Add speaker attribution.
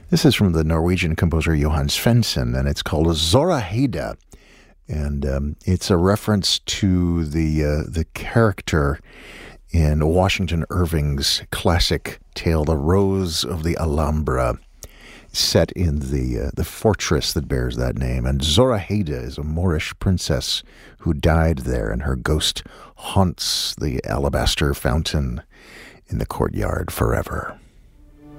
Speaker 1: This is from the Norwegian composer Johan Svensson, and it's called Zoraida. And it's a reference to the character in Washington Irving's classic tale, The Rose of the Alhambra, set in the fortress that bears that name. And Zoraida is a Moorish princess who died there, and her ghost haunts the alabaster fountain in the courtyard forever.